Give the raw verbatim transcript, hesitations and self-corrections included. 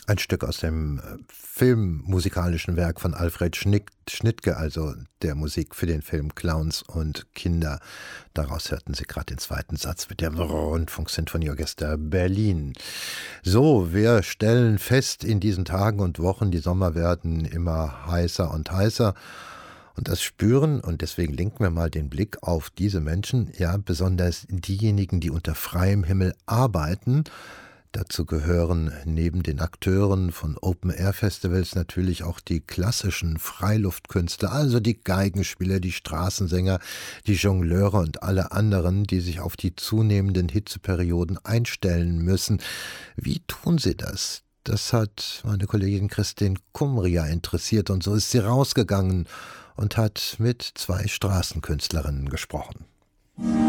Ein Stück aus dem äh, filmmusikalischen Werk von Alfred Schnick, Schnittke, also der Musik für den Film Clowns und Kinder. Daraus hörten Sie gerade den zweiten Satz mit dem Rundfunksinfonieorchester Berlin. So, wir stellen fest in diesen Tagen und Wochen, die Sommer werden immer heißer und heißer. Und das spüren, und deswegen lenken wir mal den Blick auf diese Menschen, ja, besonders diejenigen, die unter freiem Himmel arbeiten. Dazu gehören neben den Akteuren von Open-Air-Festivals natürlich auch die klassischen Freiluftkünstler, also die Geigenspieler, die Straßensänger, die Jongleure und alle anderen, die sich auf die zunehmenden Hitzeperioden einstellen müssen. Wie tun sie das? Das hat meine Kollegin Christine Kumria interessiert, und so ist sie rausgegangen und hat mit zwei Straßenkünstlerinnen gesprochen.